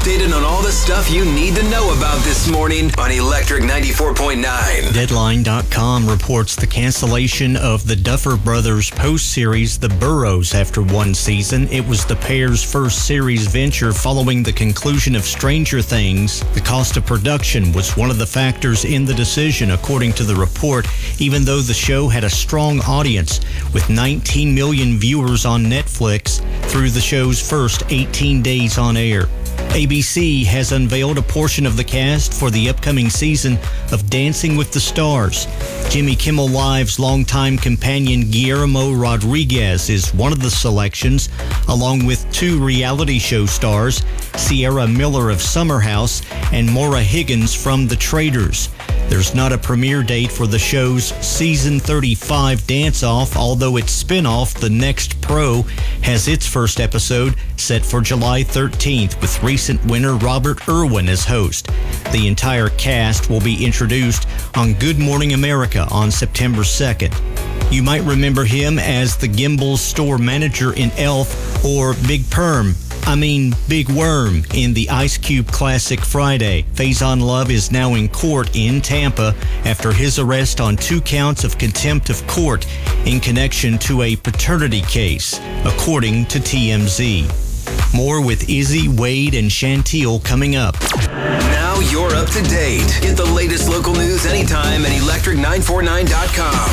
updated on all the stuff you need to know about this morning on Electric 94.9. Deadline.com reports the cancellation of the Duffer Brothers post-series The Burrows after one season. It was the pair's first series venture following the conclusion of Stranger Things. The cost of production was one of the factors in the decision, according to the report, even though the show had a strong audience with 19 million viewers on Netflix through the show's first 18 days on air. ABC has unveiled a portion of the cast for the upcoming season of Dancing with the Stars. Jimmy Kimmel Live's longtime companion Guillermo Rodriguez is one of the selections, along with two reality show stars, Sierra Miller of Summer House and Maura Higgins from The Traitors. There's not a premiere date for the show's Season 35 dance-off, although its spin-off, The Next Pro, has its first episode set for July 13th with recent winner Robert Irwin as host. The entire cast will be introduced on Good Morning America on September 2nd. You might remember him as the Gimbels store manager in Elf or Big Worm in the Ice Cube classic Friday. Faison Love is now in court in Tampa after his arrest on 2 counts of contempt of court in connection to a paternity case, according to TMZ. More with Izzy, Wade, and Chantil coming up. Now you're up to date. Get the latest local news anytime at electric949.com.